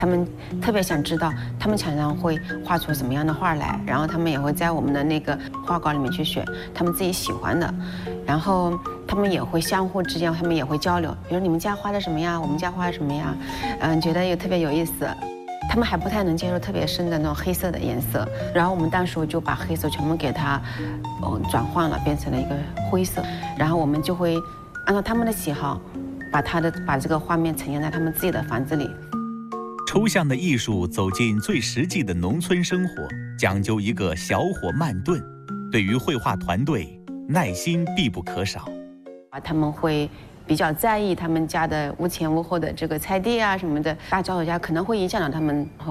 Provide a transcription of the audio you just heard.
他们特别想知道他们常常会画出什么样的画来，然后他们也会在我们的那个画稿里面去选他们自己喜欢的，然后他们也会相互之间，他们也会交流，比如你们家画的什么呀，我们家画的什么呀，觉得也特别有意思。他们还不太能接受特别深的那种黑色的颜色，然后我们当时就把黑色全部给它，转换了，变成了一个灰色，然后我们就会按照他们的喜好，把这个画面呈现在他们自己的房子里。 抽象的艺术走进最实际的农村生活，讲究一个小火慢炖。对于绘画团队，耐心必不可少。 他们会比较在意他们家的屋前屋后的这个菜地啊什么的，大脚手架可能会影响到他们